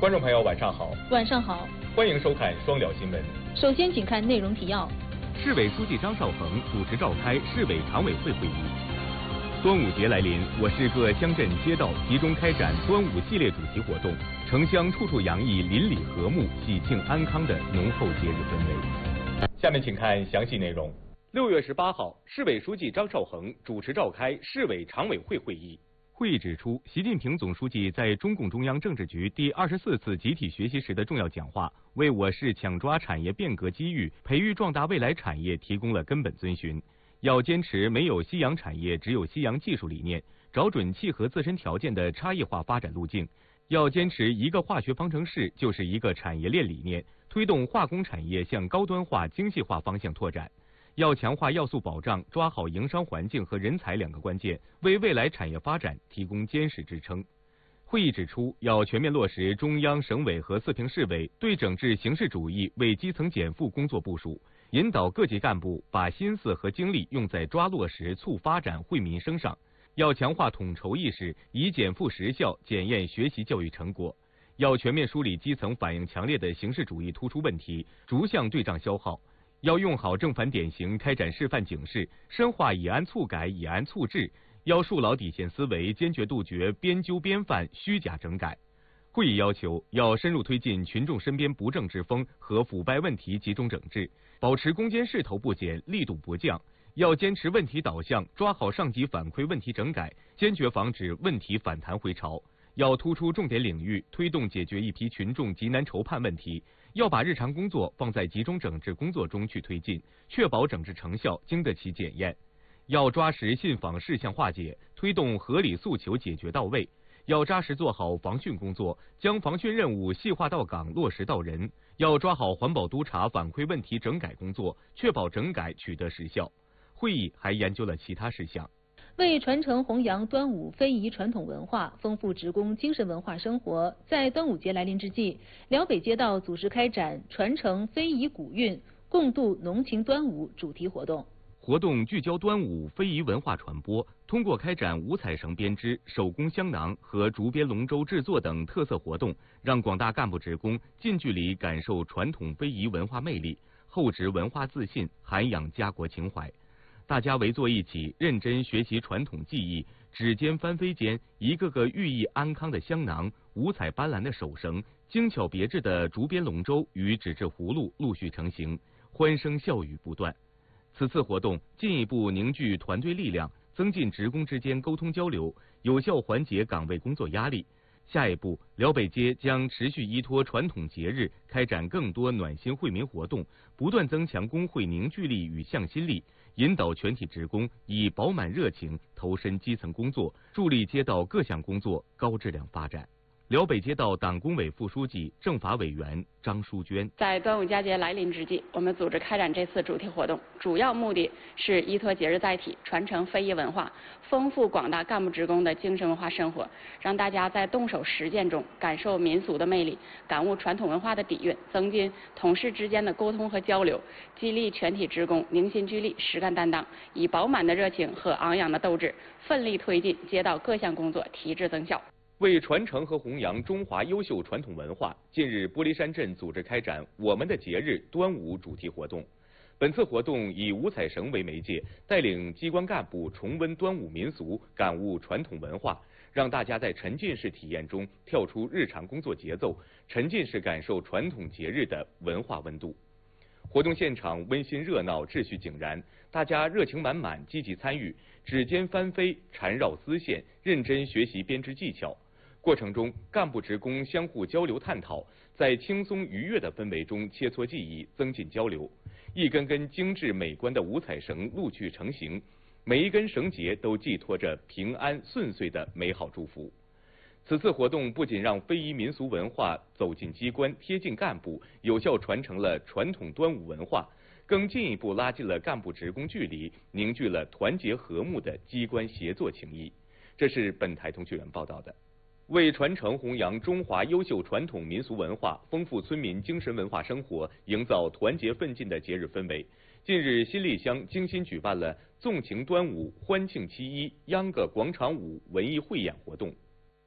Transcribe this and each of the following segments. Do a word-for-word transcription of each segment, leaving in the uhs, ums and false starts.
观众朋友，晚上好。 晚上好， 欢迎收看双聊新闻。 首先，请看内容提要。 市委书记张绍恒主持召开市委常委会会议。端午节来临，我市各乡镇街道集中开展端午系列主题活动，城乡处处洋溢邻里和睦、喜庆安康的浓厚节日氛围。 下面请看详细内容。 六月十八号，市委书记张绍恒主持召开市委常委会会议。会议指出，习近平总书记在中共中央政治局第二十四次集体学习时的重要讲话，为我市抢抓产业变革机遇、培育壮大未来产业提供了根本遵循。要坚持没有夕阳产业，只有夕阳技术理念，找准契合自身条件的差异化发展路径。要坚持一个化学方程式就是一个产业链理念，推动化工产业向高端化、精细化方向拓展。要强化要素保障，抓好营商环境和人才两个关键，为未来产业发展提供坚实支撑。会议指出，要全面落实中央、省委和四平市委对整治形式主义、为基层减负工作部署，引导各级干部把心思和精力用在抓落实、促发展、惠民生上。要强化统筹意识，以减负实效检验学习教育成果。要全面梳理基层反应强烈的形式主义突出问题，逐项对账消耗。要用好正反典型，开展示范警示，深化以安促改、以安促治。要树牢底线思维，坚决杜绝边纠边犯、虚假整改。会议要求，要深入推进群众身边不正之风和腐败问题集中整治，保持攻坚势头不减、力度不降。要坚持问题导向，抓好上级反馈问题整改，坚决防止问题反弹回潮。要突出重点领域，推动解决一批群众急难愁盼问题。要把日常工作放在集中整治工作中去推进，确保整治成效经得起检验。要抓实信访事项化解，推动合理诉求解决到位。要扎实做好防汛工作，将防汛任务细化到岗、落实到人。要抓好环保督查反馈问题整改工作，确保整改取得实效。会议还研究了其他事项。 为传承弘扬端午非遗传统文化，丰富职工精神文化生活，在端午节来临之际，辽北街道组织开展传承非遗古韵，共度浓情端午主题活动。 活动聚焦端午非遗文化传播，通过开展五彩绳编织、手工香囊和竹编龙舟制作等特色活动，让广大干部职工近距离感受传统非遗文化魅力，厚植文化自信，涵养家国情怀。大家围坐一起，认真学习传统技艺，指尖翻飞间，一个个寓意安康的香囊，五彩斑斓的手绳，精巧别致的竹编龙舟与纸质葫芦陆续成型，欢声笑语不断。此次活动进一步凝聚团队力量，增进职工之间沟通交流，有效缓解岗位工作压力。下一步，辽北街将持续依托传统节日，开展更多暖心惠民活动，不断增强工会凝聚力与向心力，引导全体职工以饱满热情投身基层工作，助力街道各项工作高质量发展。辽北街道党工委副书记、政法委员张淑娟： 在端午佳节来临之际，我们组织开展这次主题活动，主要目的是依托节日载体，传承非遗文化，丰富广大干部职工的精神文化生活，让大家在动手实践中感受民俗的魅力，感悟传统文化的底蕴，增进同事之间的沟通和交流，激励全体职工凝心聚力、实干担当，以饱满的热情和昂扬的斗志，奋力推进街道各项工作提质增效。 为传承和弘扬中华优秀传统文化，近日玻璃山镇组织开展我们的节日端午主题活动。本次活动以五彩绳为媒介，带领机关干部重温端午民俗，感悟传统文化，让大家在沉浸式体验中跳出日常工作节奏，沉浸式感受传统节日的文化温度。活动现场温馨热闹，秩序井然，大家热情满满，积极参与，指尖翻飞，缠绕丝线，认真学习编织技巧。过程中，干部职工相互交流探讨，在轻松愉悦的氛围中切磋技艺，增进交流。一根根精致美观的五彩绳陆续成型，每一根绳结都寄托着平安顺遂的美好祝福。此次活动不仅让非遗民俗文化走进机关、贴近干部，有效传承了传统端午文化，更进一步拉近了干部职工距离，凝聚了团结和睦的机关协作情谊。这是本台通讯员报道的。为传承弘扬中华优秀传统民俗文化，丰富村民精神文化生活，营造团结奋进的节日氛围，近日新立乡精心举办了纵情端午、欢庆七一、秧歌广场舞文艺汇演活动。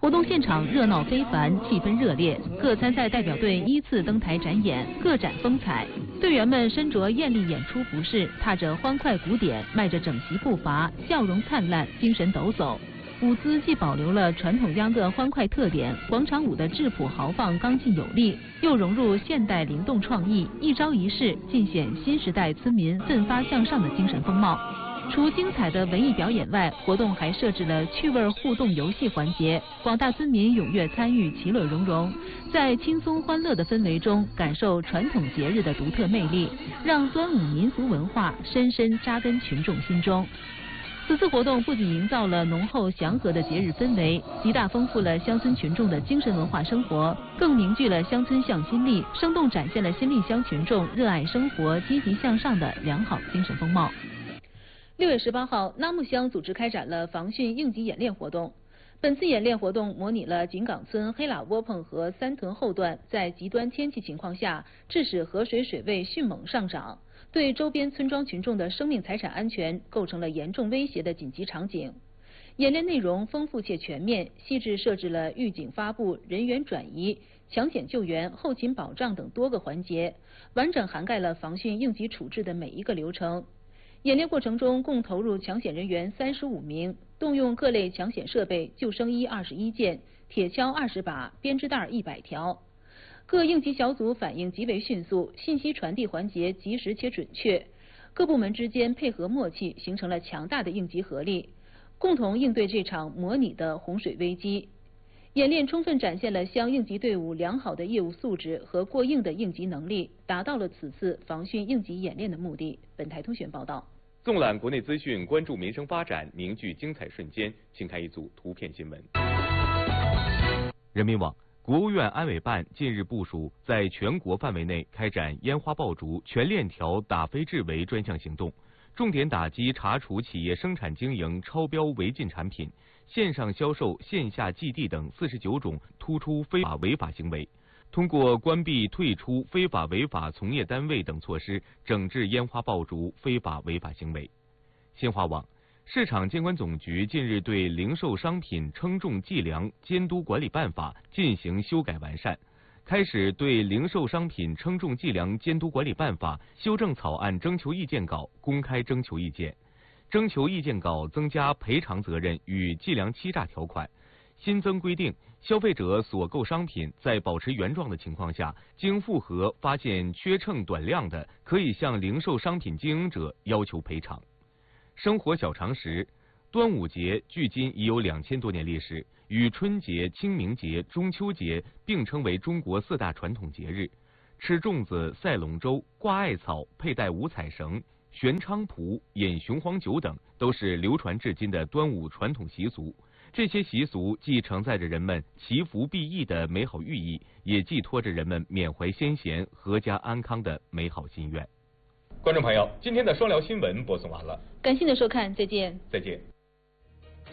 活动现场热闹非凡，气氛热烈，各参赛代表队依次登台展演，各展风采。队员们身着艳丽演出服饰，踏着欢快鼓点，迈着整齐步伐，笑容灿烂，精神抖擞。舞姿既保留了传统秧歌欢快特点，广场舞的质朴豪放、刚劲有力，又融入现代灵动创意，一招一式尽显新时代村民奋发向上的精神风貌。除精彩的文艺表演外，活动还设置了趣味互动游戏环节，广大村民踊跃参与，其乐融融，在轻松欢乐的氛围中感受传统节日的独特魅力，让端午民俗文化深深扎根群众心中。此次活动不仅营造了浓厚祥和的节日氛围，极大丰富了乡村群众的精神文化生活，更凝聚了乡村向心力，生动展现了新力乡群众热爱生活、积极向上的良好精神风貌。六月十八号，拉木乡组织开展了防汛应急演练活动。本次演练活动模拟了井岗村黑喇窝棚和三屯后段在极端天气情况下，致使河水水位迅猛上涨，对周边村庄群众的生命财产安全构成了严重威胁的紧急场景。演练内容丰富且全面，细致设置了预警发布、人员转移、抢险救援、后勤保障等多个环节，完整涵盖了防汛应急处置的每一个流程。演练过程中，共投入抢险人员三十五名，动用各类抢险设备，救生衣二十一件，铁锹二十把，编织袋一百条。各应急小组反应极为迅速，信息传递环节及时且准确，各部门之间配合默契，形成了强大的应急合力，共同应对这场模拟的洪水危机。演练充分展现了乡应急队伍良好的业务素质和过硬的应急能力，达到了此次防汛应急演练的目的。本台通讯报道。 纵览国内资讯，关注民生发展，凝聚精彩瞬间，请看一组图片新闻。人民网。国务院安委办近日部署，在全国范围内开展烟花爆竹全链条打非至违专项行动，重点打击查处企业生产经营超标违禁产品、线上销售、线下寄递等四十九种突出非法违法行为。通过关闭、退出非法违法从业单位等措施，整治烟花爆竹非法违法行为。新华网。市场监管总局近日对《零售商品称重计量监督管理办法》进行修改完善，开始对《零售商品称重计量监督管理办法》修正草案征求意见稿公开征求意见。征求意见稿增加赔偿责任与计量欺诈条款，新增规定，消费者所购商品在保持原状的情况下，经复核发现缺秤短量的，可以向零售商品经营者要求赔偿。生活小常识，端午节距今已有两千多年历史，与春节、清明节、中秋节并称为中国四大传统节日。吃粽子、赛龙舟、挂艾草、佩戴五彩绳、悬菖蒲、饮雄黄酒等，都是流传至今的端午传统习俗。这些习俗既承载着人们祈福避疫的美好寓意，也寄托着人们缅怀先贤、阖家安康的美好心愿。 观众朋友，今天的双聊新闻播送完了， 感谢您的收看，再见。 再见。